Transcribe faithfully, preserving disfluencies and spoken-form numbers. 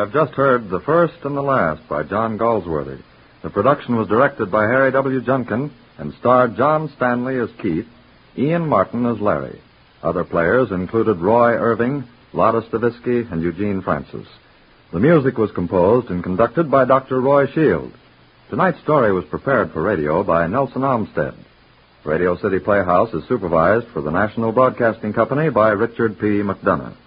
have just heard The First and the Last by John Galsworthy. The production was directed by Harry W. Junkin and starred John Stanley as Keith, Ian Martin as Larry. Other players included Roy Irving, Lotta Stavisky, and Eugene Francis. The music was composed and conducted by Doctor Roy Shield. Tonight's story was prepared for radio by Nelson Olmsted. Radio City Playhouse is supervised for the National Broadcasting Company by Richard P. McDonough.